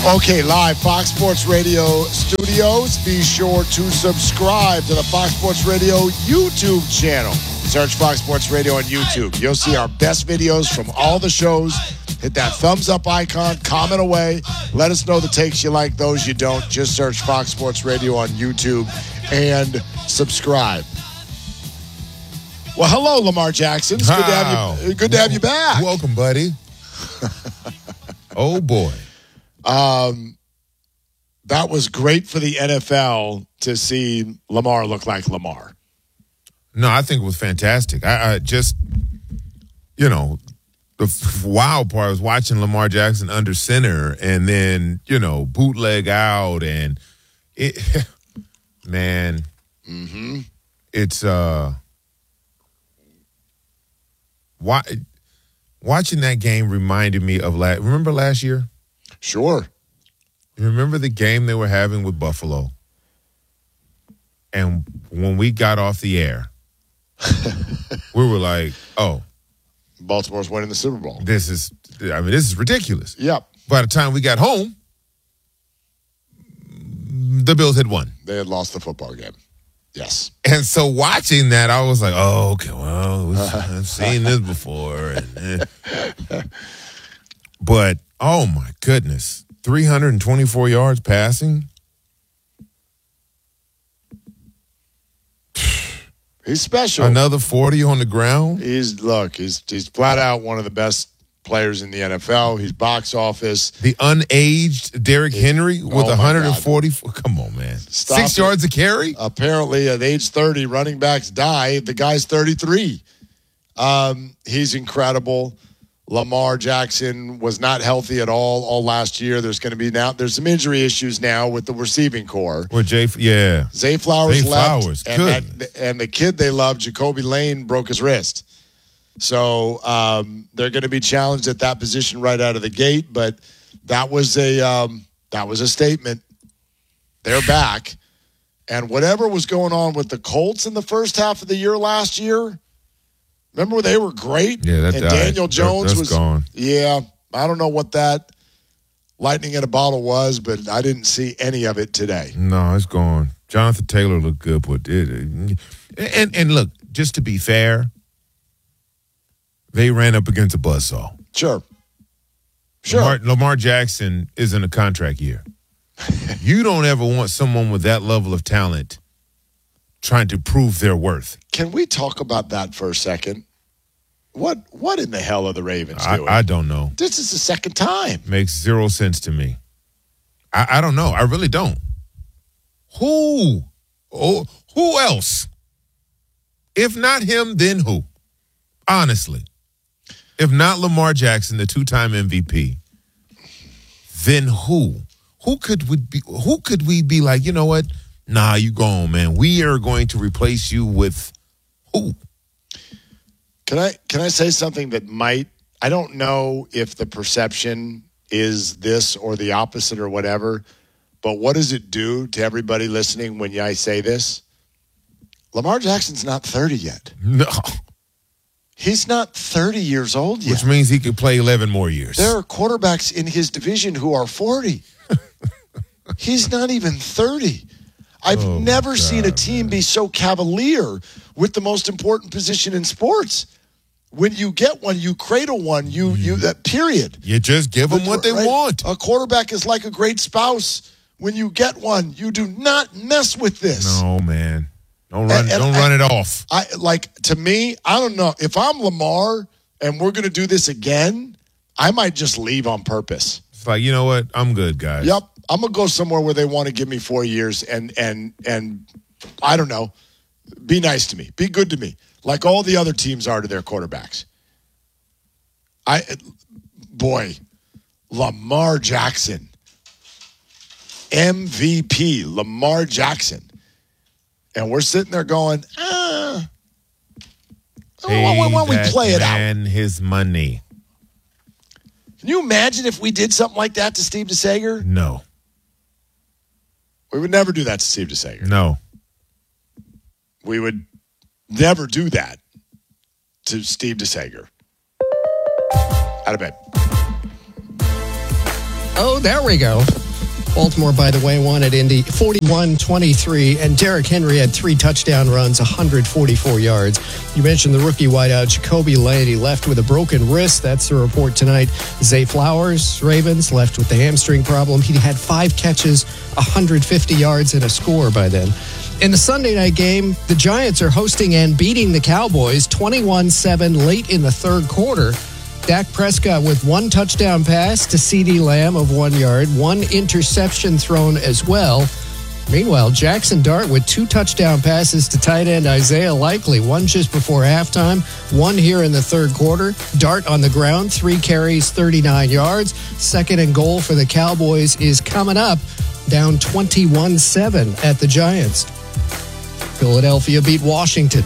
Okay, live Fox Sports Radio studios. Be sure to subscribe to the Fox Sports Radio YouTube channel. Search Fox Sports Radio on YouTube. You'll see our best videos from all the shows. Hit that thumbs up icon, comment away. Let us know the takes you like, those you don't. Just search Fox Sports Radio on YouTube and subscribe. Well, hello, Lamar Jackson. It's good to have you back. Welcome, buddy. Oh, boy. That was great for the NFL to see Lamar look like Lamar. No, I think it was fantastic. I just, the wild part was watching Lamar Jackson under center and then, bootleg out and it, man, it's, watching that game reminded me of remember last year? Sure. Remember the game they were having with Buffalo? And when we got off the air, we were like, oh. Baltimore's winning the Super Bowl. This is ridiculous. Yep. By the time we got home, the Bills had won. They had lost the football game. Yes. And so watching that, I was like, oh, okay, well, I've seen this before. But, oh, my goodness. 324 yards passing. He's special. Another 40 on the ground. He's flat out one of the best players in the NFL. He's box office. The unaged Derrick Henry with 144. Come on, man. 6 yards a carry? Apparently, at age 30, running backs die. The guy's 33. He's incredible. Lamar Jackson was not healthy at all last year. There's some injury issues now with the receiving core. Where Zay Flowers left. Good. And the kid they love, Jacoby Lane, broke his wrist. So they're going to be challenged at that position right out of the gate. But that was a statement. They're back. And whatever was going on with the Colts in the first half of the year last year, remember they were great? Yeah, that and died. Daniel Jones was gone. Yeah, I don't know what that lightning in a bottle was, but I didn't see any of it today. No, it's gone. Jonathan Taylor looked good, but and look, just to be fair, they ran up against a buzzsaw. Sure. Lamar Jackson is in a contract year. You don't ever want someone with that level of talent trying to prove their worth. Can we talk about that for a second? What in the hell are the Ravens doing? I don't know. This is the second time. Makes zero sense to me. I don't know. I really don't. Who else? If not him, then who? Honestly. If not Lamar Jackson, the two-time MVP, then who? Who could we be like, you know what? Nah, you gone, man. We are going to replace you with who? Can I say something that I don't know if the perception is this or the opposite or whatever, but what does it do to everybody listening when I say this? Lamar Jackson's not 30 yet. No. He's not 30 years old yet. Which means he could play 11 more years. There are quarterbacks in his division who are 40. He's not even 30. I've never seen a team be so cavalier with the most important position in sports. When you get one, you cradle one, that period. You just give them what they want. A quarterback is like a great spouse. When you get one, you do not mess with this. No, man. Don't run it off. To me, I don't know. If I'm Lamar and we're going to do this again, I might just leave on purpose. It's like, you know what? I'm good, guys. Yep. I'm going to go somewhere where they want to give me 4 years and I don't know, be nice to me. Be good to me. Like all the other teams are to their quarterbacks. Lamar Jackson. MVP, Lamar Jackson. And we're sitting there going, why don't we play it out? And his money. Can you imagine if we did something like that to Steve DeSager? No. We would never do that to Steve DeSager. No. We would never do that to Steve DeSager. Out of bed. Oh, there we go. Baltimore, by the way, won at Indy 41-23, and Derrick Henry had 3 touchdown runs, 144 yards. You mentioned the rookie wideout, Jacoby Lane. He left with a broken wrist. That's the report tonight. Zay Flowers, Ravens, left with the hamstring problem. He had 5 catches, 150 yards, and a score by then. In the Sunday night game, the Giants are hosting and beating the Cowboys 21-7 late in the third quarter. Dak Prescott with 1 touchdown pass to CeeDee Lamb of 1 yard, 1 interception thrown as well. Meanwhile, Jackson Dart with 2 touchdown passes to tight end Isaiah Likely, 1 just before halftime, 1 here in the third quarter. Dart on the ground, 3 carries, 39 yards. 2nd and goal for the Cowboys is coming up, down 21-7 at the Giants. Philadelphia beat Washington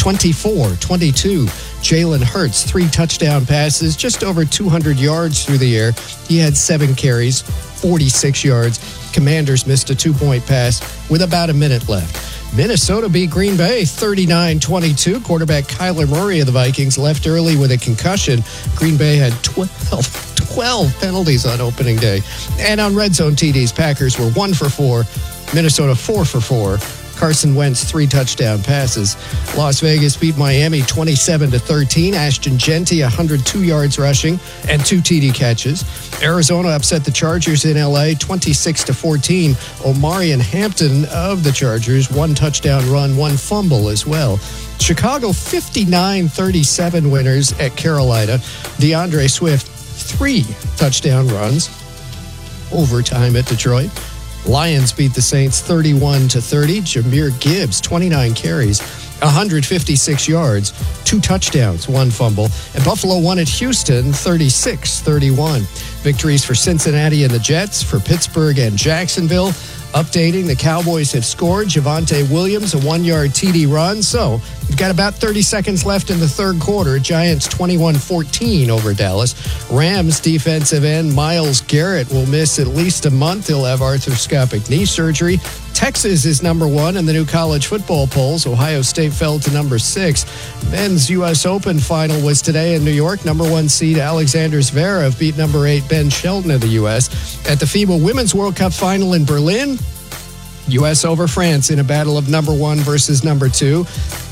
24-22. Jalen Hurts, 3 touchdown passes, just over 200 yards through the air. He had 7 carries, 46 yards. Commanders missed a 2-point pass with about a minute left. Minnesota beat Green Bay 39-22. Quarterback Kyler Murray of the Vikings left early with a concussion. Green Bay had 12 penalties on opening day. And on red zone TDs, Packers were 1 for 4. Minnesota 4 for 4. Carson Wentz, 3 touchdown passes. Las Vegas beat Miami 27-13. Ashton Genty, 102 yards rushing and 2 TD catches. Arizona upset the Chargers in LA 26-14. Omarion Hampton of the Chargers, 1 touchdown run, 1 fumble as well. Chicago 59-37 winners at Carolina. DeAndre Swift, 3 touchdown runs. Overtime at Detroit. Lions beat the Saints 31-30. Jahmyr Gibbs, 29 carries, 156 yards, 2 touchdowns, 1 fumble. And Buffalo won at Houston 36-31. Victories for Cincinnati and the Jets, for Pittsburgh and Jacksonville. Updating, the Cowboys have scored. Javonte Williams, a 1-yard TD run. So we've got about 30 seconds left in the third quarter. Giants 21-14 over Dallas. Rams defensive end Myles Garrett will miss at least a month. He'll have arthroscopic knee surgery. Texas is number 1 in the new college football polls. Ohio State fell to number 6. Men's U.S. Open final was today in New York. Number 1 seed Alexander Zverev beat number 8 Ben Shelton of the U.S. At the FIBA Women's World Cup final in Berlin, U.S. over France in a battle of number 1 versus number 2,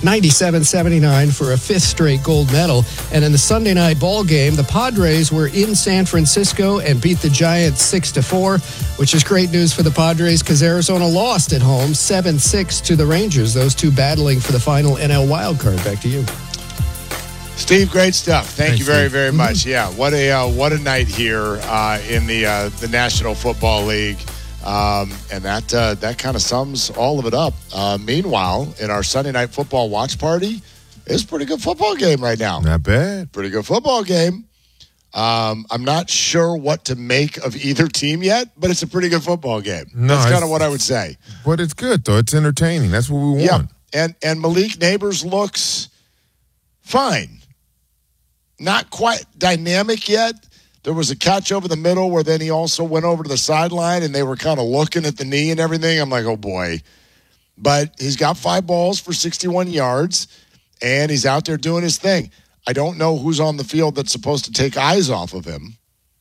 97-79 for a 5th straight gold medal. And in the Sunday night ball game, the Padres were in San Francisco and beat the Giants 6-4, which is great news for the Padres because Arizona lost at home 7-6 to the Rangers. Those two battling for the final NL wildcard. Back to you, Steve. Great stuff. Thank you very, very much. Yeah, what a night here in the National Football League. And that kind of sums all of it up. Meanwhile, in our Sunday night football watch party, it's a pretty good football game right now. Not bad. Pretty good football game. I'm not sure what to make of either team yet, but it's a pretty good football game. No, that's kind of what I would say. But it's good, though. It's entertaining. That's what we want. Yeah. And Malik Neighbors looks fine. Not quite dynamic yet. There was a catch over the middle where then he also went over to the sideline and they were kind of looking at the knee and everything. I'm like, oh, boy. But he's got 5 balls for 61 yards, and he's out there doing his thing. I don't know who's on the field that's supposed to take eyes off of him.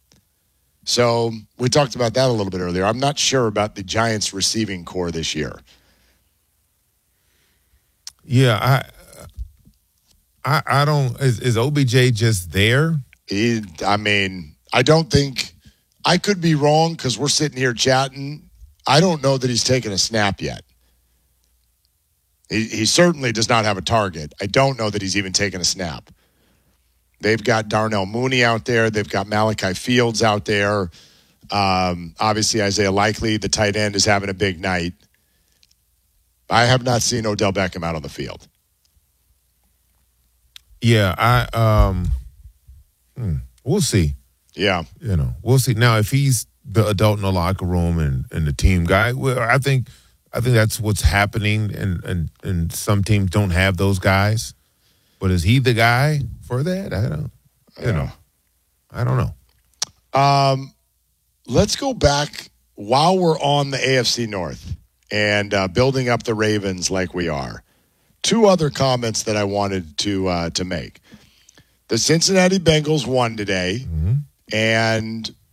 So we talked about that a little bit earlier. I'm not sure about the Giants' receiving core this year. Yeah, I don't – is OBJ just there? I don't think – I could be wrong because we're sitting here chatting. I don't know that he's taken a snap yet. He certainly does not have a target. I don't know that he's even taken a snap. They've got Darnell Mooney out there. They've got Malachi Fields out there. Obviously, Isaiah Likely, the tight end, is having a big night. I have not seen Odell Beckham out on the field. Yeah, we'll see. Yeah. We'll see. Now, if he's the adult in the locker room and the team guy, well, I think that's what's happening, and some teams don't have those guys. But is he the guy for that? I don't know. Let's go back while we're on the AFC North and building up the Ravens like we are. 2 other comments that I wanted to make. The Cincinnati Bengals won today, and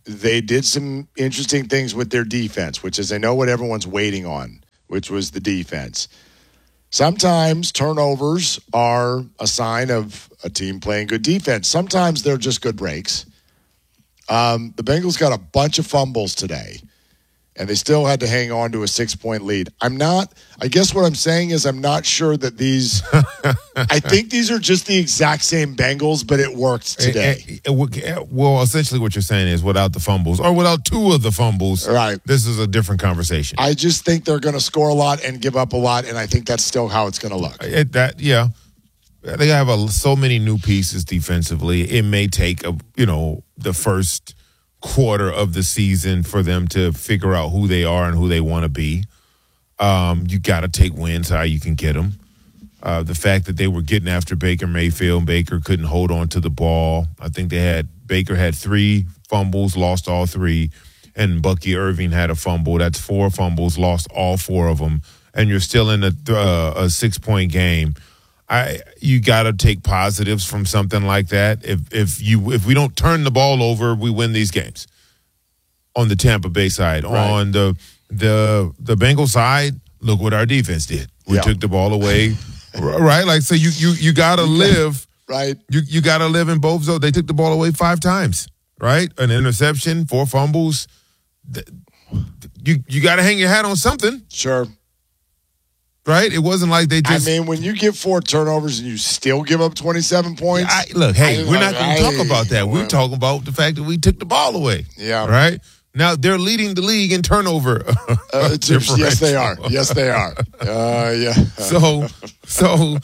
they did some interesting things with their defense, which is I know what everyone's waiting on, which was the defense. Sometimes turnovers are a sign of a team playing good defense. Sometimes they're just good breaks. The Bengals got a bunch of fumbles today, and they still had to hang on to a 6-point lead. I guess what I'm saying is I'm not sure that these – I think these are just the exact same Bengals, but it worked today. Well, essentially what you're saying is without the fumbles or without two of the fumbles, right, this is a different conversation. I just think they're going to score a lot and give up a lot, and I think that's still how it's going to look. They have so many new pieces defensively. It may take the first quarter of the season for them to figure out who they are and who they want to be. You got to take wins how you can get them. The fact that they were getting after Baker Mayfield, and Baker couldn't hold on to the ball. I think Baker had 3 fumbles, lost all 3, and Bucky Irving had a fumble. That's 4 fumbles, lost all 4 of them, and you're still in a 6-point game. You got to take positives from something like that. If we don't turn the ball over, we win these games. On the Tampa Bay side, right. On the Bengals side, look what our defense did. We took the ball away, right? Like so, you got to live right. You got to live in both zones. They took the ball away 5 times, right? An interception, 4 fumbles. You got to hang your hat on something, sure. Right? It wasn't like they just... when you get 4 turnovers and you still give up 27 points... we're not going to talk about that. We're talking about the fact that we took the ball away. Yeah. Right? Now, they're leading the league in turnover. Yes, they are. Yes, they are. Yeah. So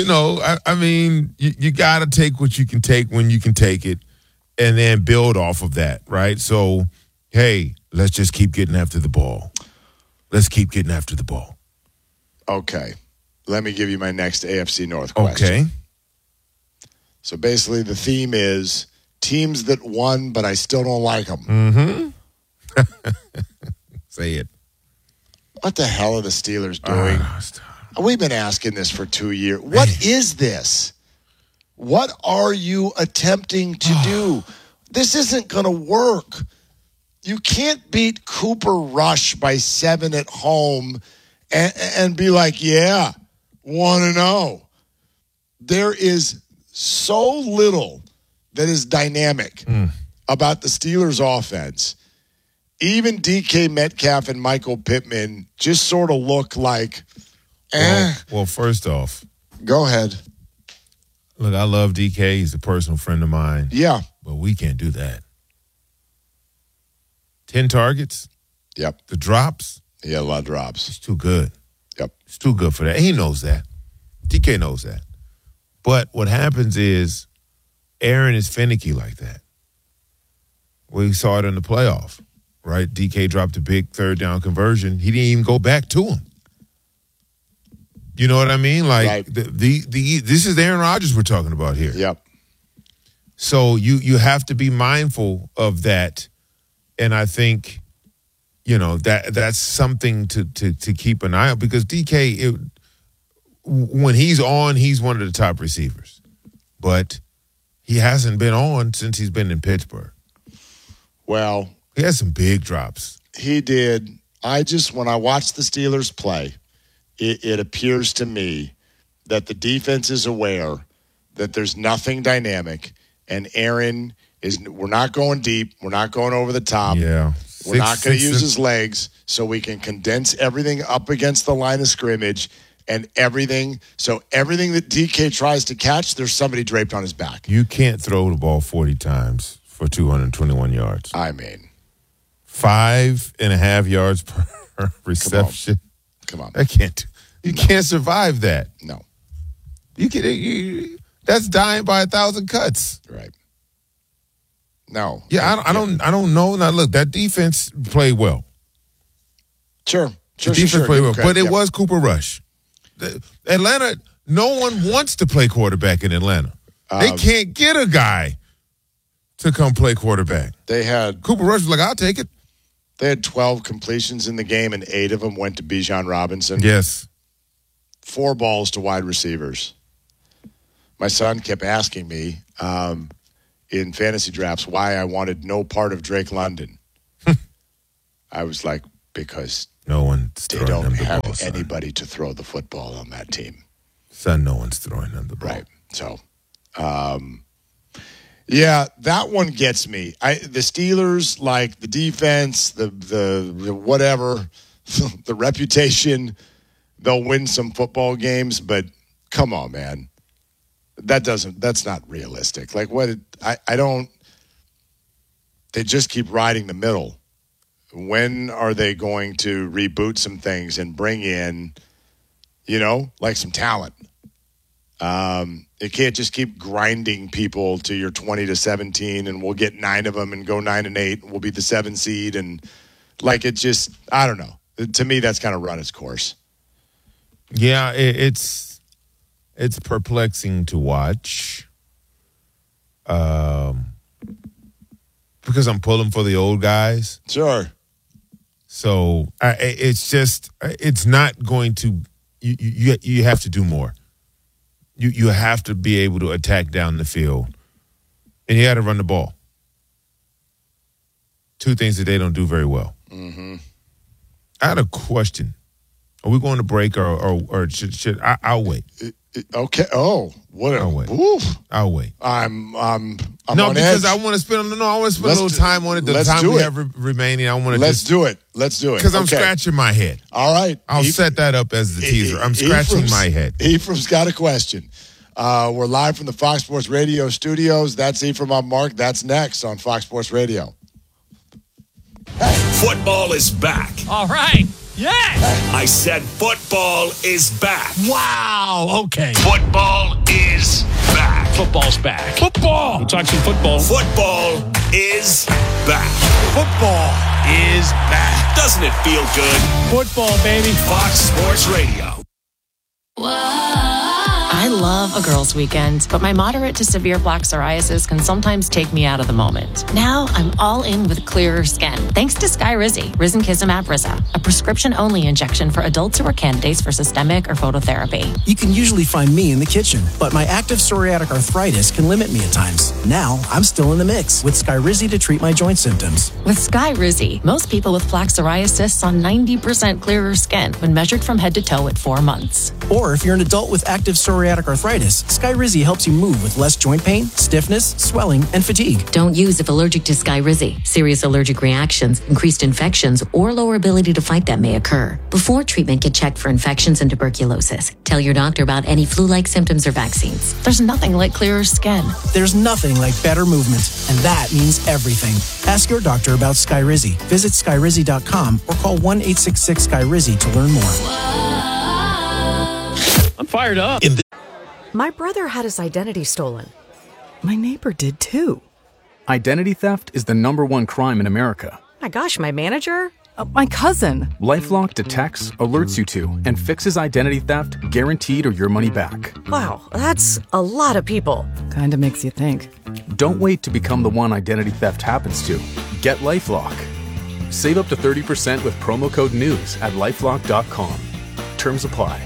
you got to take what you can take when you can take it and then build off of that, right? So, hey, let's just keep getting after the ball. Let's keep getting after the ball. Okay, let me give you my next AFC North question. Okay. So basically the theme is teams that won, but I still don't like them. Mm-hmm. Say it. What the hell are the Steelers doing? We've been asking this for 2 years. What is this? What are you attempting to do? This isn't going to work. You can't beat Cooper Rush by 7 at home and be like, 1-0. There is so little that is dynamic about the Steelers' offense. Even DK Metcalf and Michael Pittman just sort of look like, Well, first off. Go ahead. Look, I love DK. He's a personal friend of mine. Yeah. But we can't do that. 10 targets. Yep. The drops. Yeah, a lot of drops. It's too good. Yep. It's too good for that. He knows that. DK knows that. But what happens is Aaron is finicky like that. We saw it in the playoff, right? DK dropped a big 3rd down conversion. He didn't even go back to him. You know what I mean? Like right. This is Aaron Rodgers we're talking about here. Yep. So you have to be mindful of that. And I think that's something to keep an eye on because DK, when he's on, he's one of the top receivers. But he hasn't been on since he's been in Pittsburgh. Well, he had some big drops. He did. When I watch the Steelers play, it appears to me that the defense is aware that there's nothing dynamic, and Aaron we're not going deep. We're not going over the top. Yeah. We're not going to use his legs so we can condense everything up against the line of scrimmage and everything. So everything that DK tries to catch, there's somebody draped on his back. You can't throw the ball 40 times for 221 yards. 5.5 yards per reception. Come on. You can't survive that. No. That's dying by 1,000 cuts. Right. No. Yeah, I don't know. Now look, that defense played well. Sure. The defense played well, but it was Cooper Rush. Atlanta, no one wants to play quarterback in Atlanta. They can't get a guy to come play quarterback. Cooper Rush was like, I'll take it. They had 12 completions in the game, and 8 of them went to Bijan Robinson. Yes. 4 balls to wide receivers. My son kept asking me, in fantasy drafts why I wanted no part of Drake London. I was like, because no one's they throwing don't them the have ball, son. anybody to throw the football on that team. Son, no one's throwing them the ball. Right. So, yeah, that one gets me. The Steelers, like the defense, the whatever, the reputation, they'll win some football games, but come on, man. That's not realistic. Like they just keep riding the middle. When are they going to reboot some things and bring in, like some talent? It can't just keep grinding people to your 20-17 and we'll get 9 of them and go 9-8 and we'll be the 7 seed. And like, it just, I don't know. To me, that's kind of run its course. Yeah, it's perplexing to watch. Because I'm pulling for the old guys. Sure. So it's not going to, you have to do more. You have to be able to attack down the field. And you got to run the ball. 2 things that they don't do very well. Mm-hmm. I had a question. Are we going to break or should I'll wait. Okay. Oh, what? I'll wait. Oof. I'll wait. I'm no, on because edge. I want to spend. I want to spend a little time on it. The time we have remaining, I want to. Let's do it. Because I'm scratching my head. All right. I'll set that up as the teaser. I'm scratching my head. Ephraim's got a question. We're live from the Fox Sports Radio studios. That's Ephraim. I'm Mark. That's next on Fox Sports Radio. Football is back. All right. Yeah. I said football is back. Wow. Okay. Football is back. Football's back. Football. We'll talk some football. Football is back. Football is back. Doesn't it feel good? Football, baby. Fox Sports Radio. I love a girls' weekend, but my moderate to severe plaque psoriasis can sometimes take me out of the moment. Now I'm all in with clearer skin, thanks to Skyrizi, Risankizumab Risa, a prescription-only injection for adults who are candidates for systemic or phototherapy. You can usually find me in the kitchen, but my active psoriatic arthritis can limit me at times. Now I'm still in the mix with Skyrizi to treat my joint symptoms. With Skyrizi, most people with plaque psoriasis saw 90% clearer skin when measured from head to toe at 4 months. Or if you're an adult with active psoriatic arthritis, Skyrizi helps you move with less joint pain, stiffness, swelling, and fatigue. Don't use if allergic to Skyrizi. Serious allergic reactions, increased infections, or lower ability to fight them may occur. Before treatment, get checked for infections and tuberculosis. Tell your doctor about any flu-like symptoms or vaccines. There's nothing like clearer skin. There's nothing like better movement, and that means everything. Ask your doctor about Skyrizi. Visit Skyrizi.com or call 1-866-SKYRIZI to learn more. I'm fired up. My brother had his identity stolen. My neighbor did too. Identity theft is the #1 crime in America. My gosh, my manager? My cousin. LifeLock detects, alerts you to, and fixes identity theft guaranteed or your money back. Wow, that's a lot of people. Kinda makes you think. Don't wait to become the one identity theft happens to. Get LifeLock. Save up to 30% with promo code NEWS at LifeLock.com. Terms apply.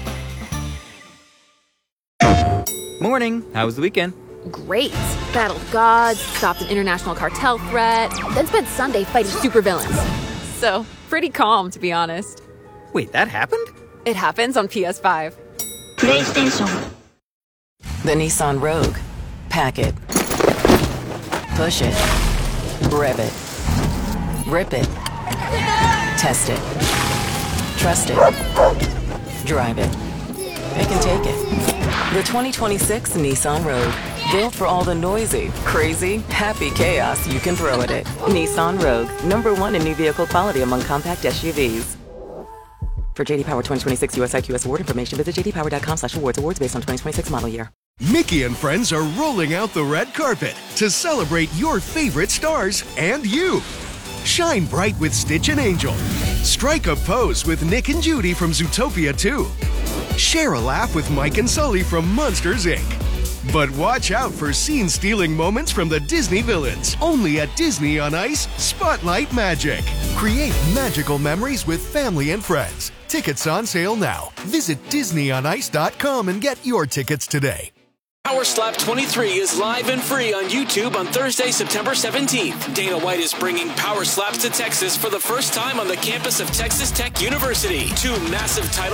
Morning. How was the weekend? Great. Battled gods, stopped an international cartel threat, then spent Sunday fighting supervillains. So, pretty calm, to be honest. Wait, that happened? It happens on PS5. PlayStation. The Nissan Rogue. Pack it. Push it. Rev it. Rip it. Test it. Trust it. Drive it. It can take it. The 2026 Nissan Rogue. Built for all the noisy, crazy, happy chaos you can throw at it. Nissan Rogue. #1 in new vehicle quality among compact SUVs. For JD Power 2026 US IQS award information, visit jdpower.com/awards. Awards based on 2026 model year. Mickey and friends are rolling out the red carpet to celebrate your favorite stars and you. Shine bright with Stitch and Angel. Strike a pose with Nick and Judy from Zootopia 2. Share a laugh with Mike and Sully from Monsters, Inc. But watch out for scene-stealing moments from the Disney villains. Only at Disney on Ice Spotlight Magic. Create magical memories with family and friends. Tickets on sale now. Visit DisneyOnIce.com and get your tickets today. Power Slap 23 is live and free on YouTube on Thursday, September 17th. Dana White is bringing Power Slaps to Texas for the first time on the campus of Texas Tech University. 2 massive titles